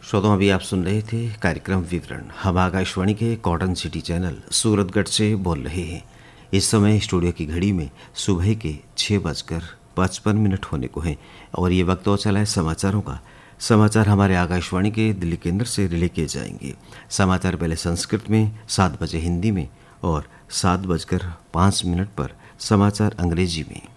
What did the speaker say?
श्रोताओं, अभी आप सुन रहे थे कार्यक्रम विवरण। हम आकाशवाणी के कॉटन सिटी चैनल सूरतगढ़ से बोल रहे हैं। इस समय स्टूडियो की घड़ी में सुबह के 6:55 होने को हैं और ये वक्त हो चला है समाचारों का। समाचार हमारे आकाशवाणी के दिल्ली केंद्र से रिले किए जाएंगे। समाचार पहले संस्कृत में, 7 बजे हिंदी में और 7:05 पर समाचार अंग्रेजी में।